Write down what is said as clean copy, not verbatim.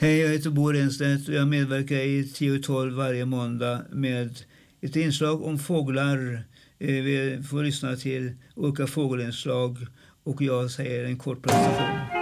Hej, jag heter Bo Renstedt och jag medverkar i 10-12 varje måndag med ett inslag om fåglar. Vi får lyssna till olika fågelinslag och jag säger en kort presentation.